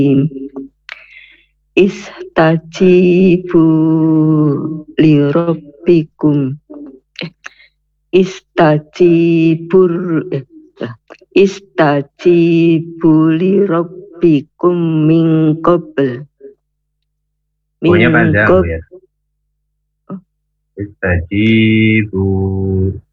Istajibu li rabbikum istajibur istajibu li rabbikum min qabl pokoknya panjang ya. Istajibu